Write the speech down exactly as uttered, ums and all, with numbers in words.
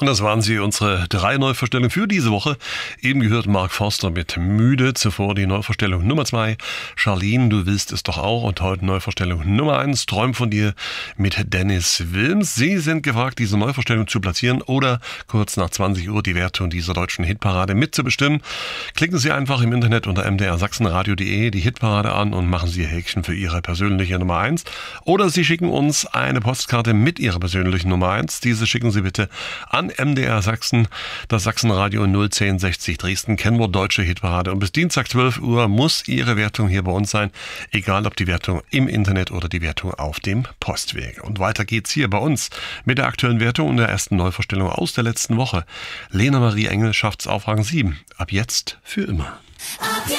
Und das waren sie, unsere drei Neuvorstellungen für diese Woche. Eben gehört Mark Forster mit Müde. Zuvor die Neuvorstellung Nummer zwei. Charlene, du willst es doch auch. Und heute Neuvorstellung Nummer eins. Träum von dir mit Dennis Wilms. Sie sind gefragt, diese Neuvorstellung zu platzieren oder kurz nach zwanzig Uhr die Wertung dieser deutschen Hitparade mitzubestimmen. Klicken Sie einfach im Internet unter m d r sachsenradio punkt d e die Hitparade an und machen Sie Ihr Häkchen für Ihre persönliche Nummer eins. Oder Sie schicken uns eine Postkarte mit Ihrer persönlichen Nummer eins. Diese schicken Sie bitte an M D R Sachsen, das Sachsenradio null zehn sechzig Dresden, Kennwort Deutsche Hitparade. Und bis Dienstag zwölf Uhr muss Ihre Wertung hier bei uns sein, egal ob die Wertung im Internet oder die Wertung auf dem Postweg. Und weiter geht's hier bei uns mit der aktuellen Wertung und der ersten Neuvorstellung aus der letzten Woche. Lena Marie Engel schafft's auf Rang sieben. Ab jetzt für immer. Ab jetzt